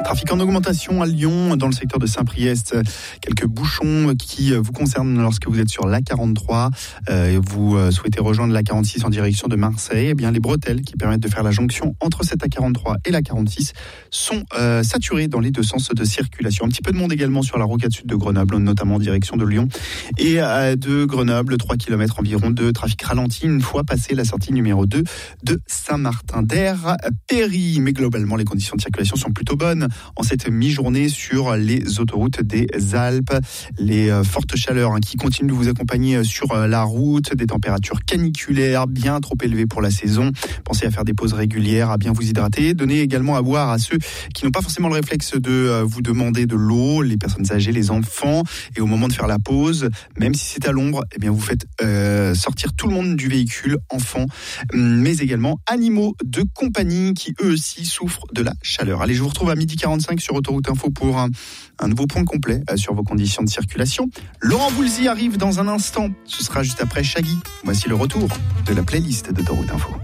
Trafic en augmentation à Lyon, dans le secteur de Saint-Priest. Quelques bouchons qui vous concernent lorsque vous êtes sur l'A43. Vous souhaitez rejoindre l'A46 en direction de Marseille. Eh bien, les bretelles qui permettent de faire la jonction entre cette A43 et l'A46 sont saturées dans les deux sens de circulation. Un petit peu de monde également sur la rocade sud de Grenoble, notamment en direction de Lyon. Et de Grenoble, 3 km environ de trafic ralenti une fois passé la sortie numéro 2 de Saint-Martin-d'Air-Péry. Mais globalement, les conditions de circulation sont plutôt bonnes en cette mi-journée sur les autoroutes des Alpes. Les fortes chaleurs qui continuent de vous accompagner sur la route, des températures caniculaires bien trop élevées pour la saison. Pensez à faire des pauses régulières, à bien vous hydrater. Donnez également à boire à ceux qui n'ont pas forcément le réflexe de vous demander de l'eau, les personnes âgées, les enfants. Et au moment de faire la pause, même si c'est à l'ombre, eh bien vous faites sortir tout le monde du véhicule, enfants, mais également animaux de compagnie qui eux aussi souffrent de la chaleur. Allez, je vous retrouve à 12h45 sur Autoroute Info pour un nouveau point complet sur vos conditions de circulation. Laurent Voulzy arrive dans un instant. Ce sera juste après Shaggy. Voici le retour de la playlist d'Autoroute Info.